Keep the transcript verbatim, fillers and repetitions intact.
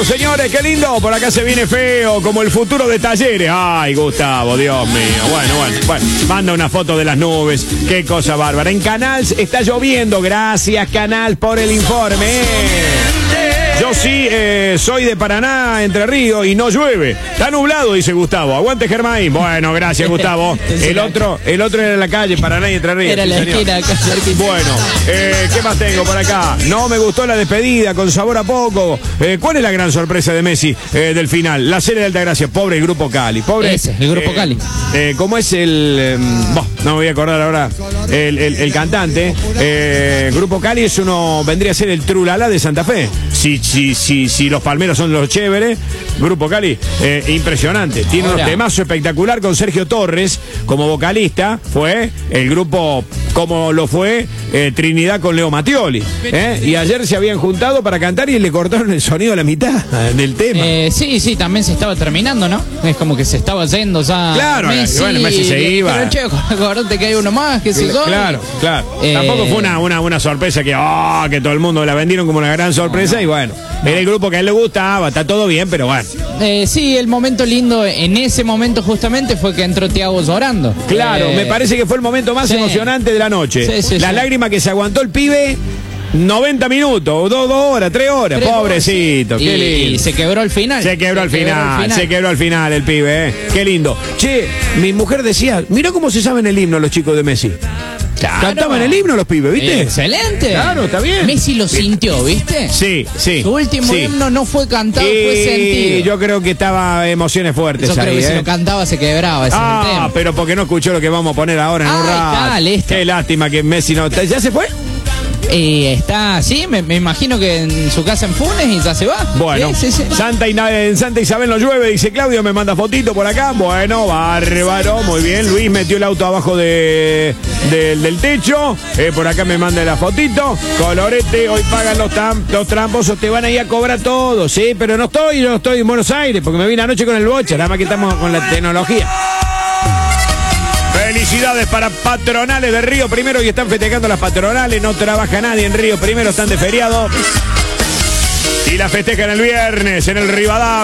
Bueno, señores, qué lindo. Por acá se viene feo, como el futuro de Talleres. Ay, Gustavo, Dios mío. Bueno, bueno, bueno. Manda una foto de las nubes. Qué cosa bárbara. En Canals está lloviendo. Gracias, Canal, por el informe. Yo sí eh, soy de Paraná, Entre Ríos, y no llueve. Está nublado, dice Gustavo. Aguante, Germain. Bueno, gracias, Gustavo. El otro, el otro era en la calle, Paraná y Entre Ríos. Era sí, la señor. esquina acá cerquita. Bueno, eh, ¿qué más tengo por acá? No me gustó la despedida, con sabor a poco. Eh, ¿Cuál es la gran sorpresa de Messi eh, del final? La serie de Altagracia. Pobre el Grupo Cali. Pobre, Ese, el Grupo eh, Cali. Eh, ¿Cómo es el...? Eh, boh, no me voy a acordar ahora. El, el, el cantante. Eh, Grupo Cali es uno... Vendría a ser el Trulala de Santa Fe. Si, si, si, si los palmeros son los chéveres, Grupo Cali, eh, impresionante. Tiene Ahora. unos temazos espectacular con Sergio Torres como vocalista. Fue el grupo como lo fue eh, Trinidad con Leo Mattioli. ¿eh? Y ayer se habían juntado para cantar y le cortaron el sonido a la mitad del tema. Eh, sí, sí, también se estaba terminando, ¿no? Es como que se estaba yendo ya. Claro, Messi, bueno, Messi se iba. Pero che, acordate que hay uno más, que si yo. Claro, claro. Eh, Tampoco fue una, una, una sorpresa que, oh, que todo el mundo la vendieron como una gran sorpresa. No, no. Y bueno, no. Era el grupo que a él le gustaba, está todo bien, pero bueno. Eh, sí, el momento lindo en ese momento justamente fue que entró Thiago llorando. Claro, eh, me parece que fue el momento más sí. emocionante de la noche. Sí, sí, la sí. lágrima que se aguantó el pibe. noventa minutos, dos, dos horas, tres horas, Tres pobrecito, horas, qué y, lindo. Y se quebró al final. Se quebró al se final, quebró al final, se quebró al final el pibe, ¿eh? Qué lindo. Che, mi mujer decía, mira cómo se saben el himno los chicos de Messi. Claro. Cantaban el himno los pibes, ¿viste? Eh, excelente. Claro, está bien. Messi lo sintió, ¿viste? Sí, sí. Su último sí. himno no fue cantado, y fue sentido. yo creo que estaba emociones fuertes Yo ahí, creo que ¿eh? si lo cantaba se quebraba. Ese Ah, es el tema. pero porque no escuchó lo que vamos a poner ahora en Ah, un rato. está, listo. Qué lástima que Messi no... ¿Ya se fue? Y está, sí, me, me imagino que en su casa en Funes y ya se va. Bueno, sí, sí, sí. Santa Ina- en Santa Isabel no llueve, dice Claudio, me manda fotito por acá. Bueno, bárbaro, muy bien. Luis metió el auto abajo de, de- del techo. Eh, por acá me manda la fotito. Colorete, hoy pagan los, tam- los tramposos, te van a ir a cobrar todo. Sí, pero no estoy, no estoy en Buenos Aires, porque me vine anoche con el bocha, nada más que estamos con la tecnología. Felicidades para patronales de Río Primero y están festejando las patronales. No trabaja nadie en Río Primero, están de feriado. Y la festejan el viernes en el Rivadavia.